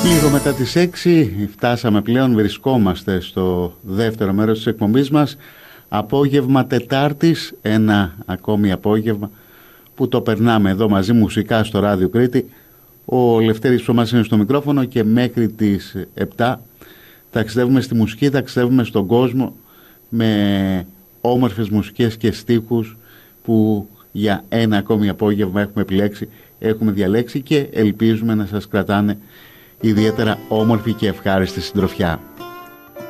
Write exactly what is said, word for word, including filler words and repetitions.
Λίγο μετά τις έξι φτάσαμε πλέον, βρισκόμαστε στο δεύτερο μέρος της εκπομπής μας. Απόγευμα Τετάρτης, ένα ακόμη απόγευμα που το περνάμε εδώ μαζί μουσικά στο Ράδιο Κρήτη. Ο Λευτέρης Ψωμάς είναι στο μικρόφωνο και μέχρι τις επτά ταξιδεύουμε στη μουσική, ταξιδεύουμε στον κόσμο με όμορφες μουσικές και στίχους που για ένα ακόμη απόγευμα έχουμε επιλέξει, έχουμε διαλέξει και ελπίζουμε να σας κρατάνε ιδιαίτερα όμορφη και ευχάριστη συντροφιά.